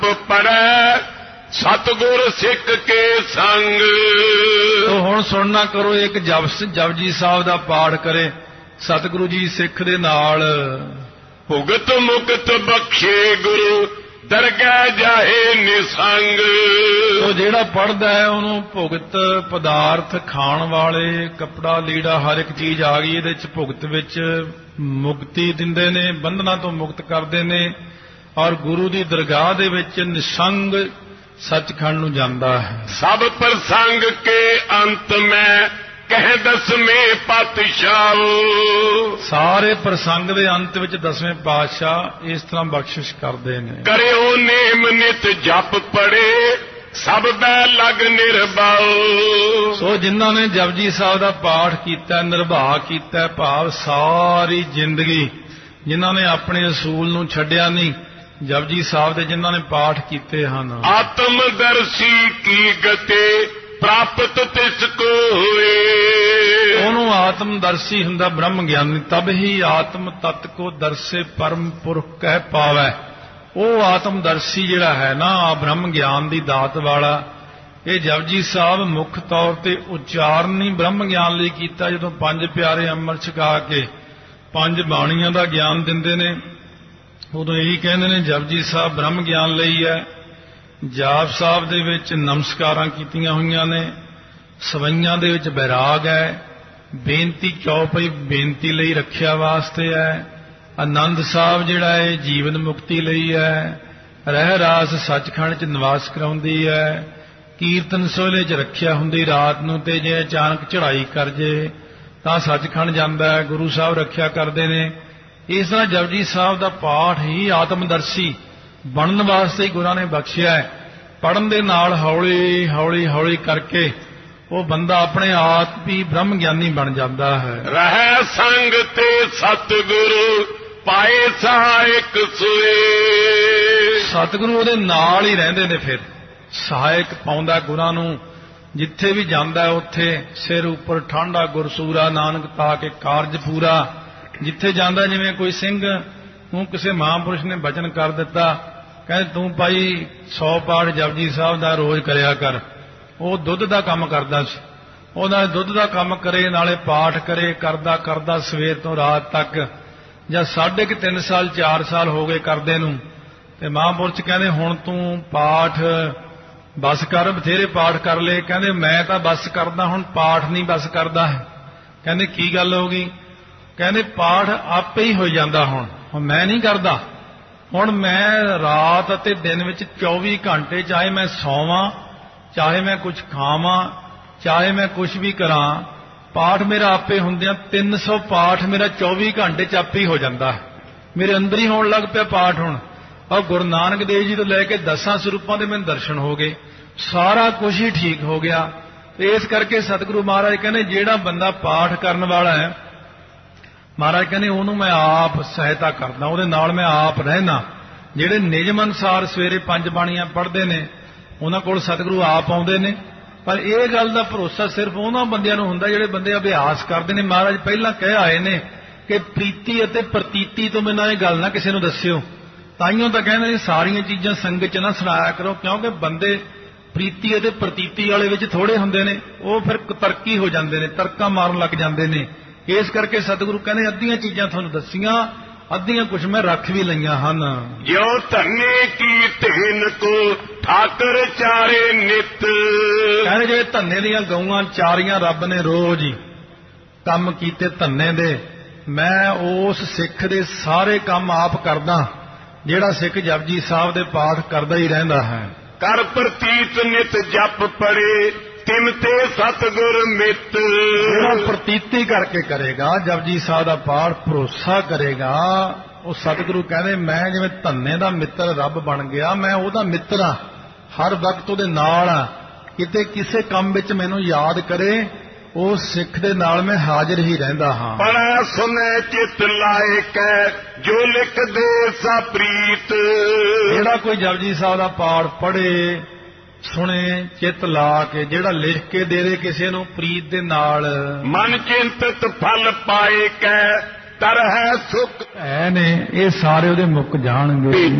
ਪੜੈ ਸਤਿਗੁਰ ਸਿੱਖ ਕੇ ਸੰਗ। ਤੋ ਹੁਣ ਸੁਣਨਾ ਕਰੋ, ਇੱਕ ਜਪਜੀ ਸਾਹਿਬ ਦਾ ਪਾਠ ਕਰੇ ਸਤਿਗੁਰੂ ਜੀ ਸਿੱਖ ਦੇ ਨਾਲ। ਭੁਗਤ ਮੁਕਤ ਬਖਸ਼ੇ ਗੁਰੂ ਦਰਗਹਿ ਜਾਏ ਨਿਸੰਗ। ਤੋ ਜਿਹੜਾ ਪੜਦਾ ਹੈ ਉਹਨੂੰ ਭੁਗਤ ਪਦਾਰਥ ਖਾਣ ਵਾਲੇ ਕੱਪੜਾ ਲੀੜਾ ਹਰ ਇੱਕ ਚੀਜ਼ ਆ ਗਈ, ਇਹਦੇ ਚ ਭੁਗਤ ਵਿੱਚ ਮੁਕਤੀ ਦਿੰਦੇ ਨੇ, ਬੰਧਨਾਂ ਤੋਂ ਮੁਕਤ ਕਰਦੇ ਨੇ, ਔਰ ਗੁਰੂ ਦੀ ਦਰਗਾਹ ਦੇ ਵਿੱਚ ਨਿਸੰਗ ਸੱਚਖੰਡ ਨੂੰ ਜਾਂਦਾ ਹੈ। ਸਭ ਪ੍ਰਸੰਗ ਕੇ ਅੰਤ ਮੈਂ ਕਹਿ ਦਸਵੇਂ ਪਾਤਸ਼ਾਹ। ਸਾਰੇ ਪ੍ਰਸੰਗ ਦੇ ਅੰਤ ਵਿੱਚ ਦਸਵੇਂ ਪਾਤਸ਼ਾਹ ਇਸ ਤਰ੍ਹਾਂ ਬਖਸ਼ਿਸ਼ ਕਰਦੇ ਨੇ। ਕਰਿਓ ਨੇਮ ਨਿਤ ਜਪ ਪੜੇ ਸਭ ਬੈ ਲਗ ਨਿਰਭਉ। ਸੋ ਜਿਨ੍ਹਾਂ ਨੇ ਜਪਜੀ ਸਾਹਿਬ ਦਾ ਪਾਠ ਕੀਤਾ, ਨਿਰਭਾ ਕੀਤਾ, ਭਾਵ ਸਾਰੀ ਜ਼ਿੰਦਗੀ ਜਿਨ੍ਹਾਂ ਨੇ ਆਪਣੇ ਅਸੂਲ ਨੂੰ ਛੱਡਿਆ ਨਹੀਂ, ਜਪਜੀ ਸਾਹਿਬ ਦੇ ਜਿਨ੍ਹਾਂ ਨੇ ਪਾਠ ਕੀਤੇ ਹਨ। ਆਤਮਦਰਸ਼ੀ ਕੀ ਗਤੇ ਪ੍ਰਾਪਤ ਤਿਸ ਕੋ ਹੋਏ। ਉਹਨੂੰ ਆਤਮਦਰਸ਼ੀ ਹੁੰਦਾ ਬ੍ਰਹਮ ਗਿਆਨੀ, ਤਬ ਹੀ ਆਤਮ ਤਤ ਕੋ ਦਰਸੇ ਪਰਮ ਪੁਰਖ ਕਹਿ ਪਾਵੈ। ਉਹ ਆਤਮਦਰਸ਼ੀ ਜਿਹੜਾ ਹੈ ਨਾ, ਬ੍ਰਹਮ ਗਿਆਨ ਦੀ ਦਾਤ ਵਾਲਾ, ਇਹ ਜਪਜੀ ਸਾਹਿਬ ਮੁੱਖ ਤੌਰ ਤੇ ਉਚਾਰਨ ਹੀ ਬ੍ਰਹਮ ਗਿਆਨ ਲਈ ਕੀਤਾ। ਜਦੋਂ ਪੰਜ ਪਿਆਰੇ ਅੰਮ੍ਰਿਤ ਛਕਾ ਕੇ ਪੰਜ ਬਾਣੀਆਂ ਦਾ ਗਿਆਨ ਦਿੰਦੇ ਨੇ, ਉਦੋਂ ਇਹੀ ਕਹਿੰਦੇ ਨੇ ਜਪਜੀ ਸਾਹਿਬ ਬ੍ਰਹਮ ਗਿਆਨ ਲਈ ਹੈ। ਜਾਪ ਸਾਹਿਬ ਦੇ ਵਿੱਚ ਨਮਸਕਾਰਾਂ ਕੀਤੀਆਂ ਹੋਈਆਂ ਨੇ, ਸਵਈਆਂ ਦੇ ਵਿੱਚ ਬੈਰਾਗ ਹੈ, ਬੇਨਤੀ ਚੌਪਈ ਬੇਨਤੀ ਲਈ ਰੱਖਿਆ ਵਾਸਤੇ ਹੈ, ਆਨੰਦ ਸਾਹਿਬ ਜਿਹੜਾ ਹੈ ਜੀਵਨ ਮੁਕਤੀ ਲਈ ਹੈ, ਰਹਿ ਰਾਸ ਸੱਚਖੰਡ 'ਚ ਨਿਵਾਸ ਕਰਾਉਂਦੀ ਹੈ, ਕੀਰਤਨ ਸੋਹਲੇ 'ਚ ਰੱਖਿਆ ਹੁੰਦੀ ਰਾਤ ਨੂੰ, ਤੇ ਜੇ ਅਚਾਨਕ ਚੜ੍ਹਾਈ ਕਰ ਜੇ ਤਾਂ ਸੱਚਖੰਡ ਜਾਂਦਾ ਹੈ, ਗੁਰੂ ਸਾਹਿਬ ਰੱਖਿਆ ਕਰਦੇ ਨੇ। ਇਸ ਤਰ੍ਹਾਂ ਜਪਜੀ ਸਾਹਿਬ ਦਾ ਪਾਠ ਹੀ ਆਤਮਦਰਸ਼ੀ ਬਣਨ ਵਾਸਤੇ ਹੀ ਗੁਰਾਂ ਨੇ ਬਖਸ਼ਿਆ ਹੈ। ਪੜ੍ਹਨ ਦੇ ਨਾਲ ਹੌਲੀ ਹੌਲੀ ਹੌਲੀ ਕਰਕੇ ਉਹ ਬੰਦਾ ਆਪਣੇ ਆਪ ਵੀ ਬ੍ਰਹਮ ਗਿਆਨੀ ਬਣ ਜਾਂਦਾ ਹੈ। ਰਹਿ ਸੰਗ ਤੇ ਸਤਿਗੁਰੂ ਪਾਏ ਸਹਾਇਕ ਸੋਏ। ਸਤਿਗੁਰੂ ਉਹਦੇ ਨਾਲ ਹੀ ਰਹਿੰਦੇ ਨੇ, ਫਿਰ ਸਹਾਇਕ ਪਾਉਂਦਾ ਗੁਰਾਂ ਨੂੰ। ਜਿੱਥੇ ਵੀ ਜਾਂਦਾ ਉੱਥੇ ਸਿਰ ਉੱਪਰ ਠਾਂਡਾ ਗੁਰਸੂਰਾ, ਨਾਨਕ ਤਾ ਕੇ ਕਾਰਜ ਪੂਰਾ। ਜਿੱਥੇ ਜਾਂਦਾ, ਜਿਵੇਂ ਕੋਈ ਸਿੰਘ ਨੂੰ ਕਿਸੇ ਮਹਾਂਪੁਰਸ਼ ਨੇ ਬਚਨ ਕਰ ਦਿੱਤਾ, ਕਹਿੰਦੇ ਤੂੰ ਭਾਈ 100 ਪਾਠ ਜਪਜੀ ਸਾਹਿਬ ਦਾ ਰੋਜ਼ ਕਰਿਆ ਕਰ। ਉਹ ਦੁੱਧ ਦਾ ਕੰਮ ਕਰਦਾ ਸੀ, ਉਹ ਨਾਲੇ ਦੁੱਧ ਦਾ ਕੰਮ ਕਰੇ ਨਾਲੇ ਪਾਠ ਕਰੇ, ਕਰਦਾ ਕਰਦਾ ਸਵੇਰ ਤੋਂ ਰਾਤ ਤੱਕ, ਜਾਂ 3.5 ਸਾਲ 4 ਸਾਲ ਹੋ ਗਏ ਕਰਦੇ ਨੂੰ। ਤੇ ਮਹਾਂਪੁਰਸ਼ ਕਹਿੰਦੇ ਹੁਣ ਤੂੰ ਪਾਠ ਬਸ ਕਰ, ਬਥੇਰੇ ਪਾਠ ਕਰ ਲਏ। ਕਹਿੰਦੇ ਮੈਂ ਤਾਂ ਬਸ ਕਰਦਾ, ਹੁਣ ਪਾਠ ਨਹੀਂ ਬਸ ਕਰਦਾ ਹੈ। ਕਹਿੰਦੇ ਕੀ ਗੱਲ ਹੋ ਗਈ? ਕਹਿੰਦੇ ਪਾਠ ਆਪੇ ਹੀ ਹੋ ਜਾਂਦਾ, ਹੁਣ ਮੈਂ ਨਹੀਂ ਕਰਦਾ। ਹੁਣ ਮੈਂ ਰਾਤ ਅਤੇ ਦਿਨ ਵਿੱਚ 24 ਘੰਟੇ, ਚਾਹੇ ਮੈਂ ਸੌਵਾਂ, ਚਾਹੇ ਮੈਂ ਕੁਝ ਖਾਵਾਂ, ਚਾਹੇ ਮੈਂ ਕੁਝ ਵੀ ਕਰਾਂ, ਪਾਠ ਮੇਰਾ ਆਪੇ ਹੁੰਦਿਆਂ 300 ਪਾਠ ਮੇਰਾ 24 ਘੰਟੇ 'ਚ ਆਪੇ ਹੀ ਹੋ ਜਾਂਦਾ ਹੈ। ਮੇਰੇ ਅੰਦਰ ਹੀ ਹੋਣ ਲੱਗ ਪਿਆ ਪਾਠ ਹੁਣ। ਔਰ ਗੁਰੂ ਨਾਨਕ ਦੇਵ ਜੀ ਤੋਂ ਲੈ ਕੇ 10 ਸਰੂਪਾਂ ਦੇ ਮੈਨੂੰ ਦਰਸ਼ਨ ਹੋ ਗਏ, ਸਾਰਾ ਕੁਝ ਹੀ ਠੀਕ ਹੋ ਗਿਆ। ਤੇ ਇਸ ਕਰਕੇ ਸਤਿਗੁਰੂ ਮਹਾਰਾਜ ਕਹਿੰਦੇ ਜਿਹੜਾ ਬੰਦਾ ਪਾਠ ਕਰਨ ਵਾਲਾ ਹੈ, ਮਹਾਰਾਜ ਕਹਿੰਦੇ ਉਹਨੂੰ ਮੈਂ ਆਪ ਸਹਾਇਤਾ ਕਰਦਾ, ਉਹਦੇ ਨਾਲ ਮੈਂ ਆਪ ਰਹਿਣਾ। ਜਿਹੜੇ ਨਿਯਮ ਅਨੁਸਾਰ ਸਵੇਰੇ 5 ਬਾਣੀਆਂ ਪੜ੍ਹਦੇ ਨੇ, ਉਹਨਾਂ ਕੋਲ ਸਤਿਗੁਰੂ ਆਪ ਆਉਂਦੇ ਨੇ। ਪਰ ਇਹ ਗੱਲ ਦਾ ਭਰੋਸਾ ਸਿਰਫ ਉਹਨਾਂ ਬੰਦਿਆਂ ਨੂੰ ਹੁੰਦਾ ਜਿਹੜੇ ਬੰਦੇ ਅਭਿਆਸ ਕਰਦੇ ਨੇ। ਮਹਾਰਾਜ ਪਹਿਲਾਂ ਕਹਿ ਆਏ ਨੇ ਕਿ ਪ੍ਰੀਤੀ ਅਤੇ ਪ੍ਰਤੀਤੀ ਤੋਂ ਬਿਨਾਂ ਇਹ ਗੱਲ ਨਾ ਕਿਸੇ ਨੂੰ ਦੱਸਿਓ। ਤਾਈਓ ਤਾਂ ਕਹਿੰਦੇ ਨੇ ਸਾਰੀਆਂ ਚੀਜ਼ਾਂ ਸੰਗਤ 'ਚ ਨਾ ਸੁਣਾਇਆ ਕਰੋ, ਕਿਉਂਕਿ ਬੰਦੇ ਪ੍ਰੀਤੀ ਅਤੇ ਪ੍ਰਤੀਤੀ ਵਾਲੇ ਵਿੱਚ ਥੋੜੇ ਹੁੰਦੇ ਨੇ, ਉਹ ਫਿਰ ਤਰਕੀ ਹੋ ਜਾਂਦੇ ਨੇ, ਤਰਕਾਂ ਮਾਰਨ ਲੱਗ ਜਾਂਦੇ ਨੇ। ਇਸ ਕਰਕੇ ਸਤਿਗੁਰੂ ਕਹਿੰਦੇ ਅੱਧੀਆਂ ਚੀਜ਼ਾਂ ਤੁਹਾਨੂੰ ਦੱਸੀਆਂ, ਅੱਧੀਆਂ ਕੁਝ ਮੈਂ ਰੱਖ ਵੀ ਲਈਆਂ ਹਨ। ਜਿਉ ਧੰਨੇ ਕੀ ਧੇਨ ਕੋ ਠਾਕਰ ਚਾਰੇ ਨਿਤ। ਕਹਿੰਦੇ ਜਿਹੜੇ ਧੰਨੇ ਦੀਆਂ ਗਊਆਂ ਚਾਰੀਆਂ ਰੱਬ ਨੇ ਰੋਜ਼ ਹੀ ਕੰਮ ਕੀਤੇ ਧੰਨੇ ਦੇ, ਮੈਂ ਉਸ ਸਿੱਖ ਦੇ ਸਾਰੇ ਕੰਮ ਆਪ ਕਰਦਾ ਜਿਹੜਾ ਸਿੱਖ ਜਪਜੀ ਸਾਹਿਬ ਦੇ ਪਾਠ ਕਰਦਾ ਹੀ ਰਹਿੰਦਾ ਹੈ। ਕਰ ਪ੍ਰਤੀਤ ਨਿਤ ਜਪ ਪੜੇ ਤਿਮ ਤੇ ਸਤਿਗੁਰ ਮਿੱਤ। ਜਿਹੜਾ ਪ੍ਰਤੀਤੀ ਕਰਕੇ ਕਰੇਗਾ ਜਪਜੀ ਸਾਹਿਬ ਦਾ ਪਾਠ, ਭਰੋਸਾ ਕਰੇਗਾ, ਉਹ ਸਤਿਗੁਰੂ ਕਹਿੰਦੇ ਮੈਂ ਜਿਵੇਂ ਧੰਨੇ ਦਾ ਮਿੱਤਰ ਰੱਬ ਬਣ ਗਿਆ, ਮੈਂ ਉਹਦਾ ਮਿੱਤਰ ਹਾਂ, ਹਰ ਵਕਤ ਉਹਦੇ ਨਾਲ ਹਾਂ। ਕਿਤੇ ਕਿਸੇ ਕੰਮ ਵਿੱਚ ਮੈਨੂੰ ਯਾਦ ਕਰੇ, ਉਹ ਸਿੱਖ ਦੇ ਨਾਲ ਮੈਂ ਹਾਜ਼ਰ ਹੀ ਰਹਿੰਦਾ ਹਾਂ। ਪੜ੍ਹੈ ਸੁਨੈ ਚਿਤ ਲਾਇਕ ਜੋ ਲਿਖ ਦੇ ਸਾ ਪ੍ਰੀਤ। ਜਿਹੜਾ ਕੋਈ ਜਪਜੀ ਸਾਹਿਬ ਦਾ ਪਾਠ ਪੜ੍ਹੇ, ਸੁਣੇ, ਚਿੱਤ ਲਾ ਕੇ, ਜਿਹੜਾ ਲਿਖ ਕੇ ਦੇ ਦੇ ਕਿਸੇ ਨੂੰ ਪ੍ਰੀਤ ਦੇ ਨਾਲ, ਮਨ ਚਿੰਤਤ ਫਲ ਪਾਏ ਕੈ ਤਰਹਿ ਸੁਖ ਐ ਨੇ, ਇਹ ਸਾਰੇ ਉਹਦੇ ਮੁੱਕ ਜਾਣਗੇ।